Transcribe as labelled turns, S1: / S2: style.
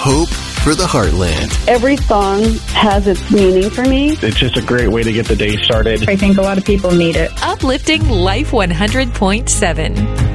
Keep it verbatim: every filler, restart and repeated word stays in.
S1: hope for the heartland.
S2: Every song has its meaning for me.
S3: It's just a great way to get the day started.
S4: I think a lot of people need it.
S5: Uplifting Life one hundred point seven.